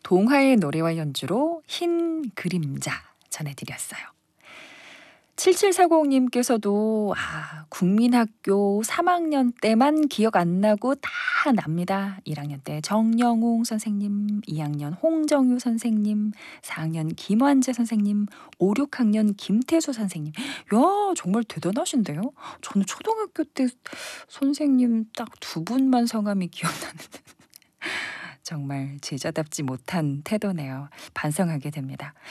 동화의 노래와 연주로 흰 그림자 전해드렸어요. 7740님께서도 국민학교 3학년 때만 기억 안 나고 다 납니다. 1학년 때 정영웅 선생님, 2학년 홍정유 선생님, 4학년 김완재 선생님, 5, 6학년 김태수 선생님. 야, 정말 대단하신데요? 저는 초등학교 때 선생님 딱 두 분만 성함이 기억나는데 정말 제자답지 못한 태도네요. 반성하게 됩니다.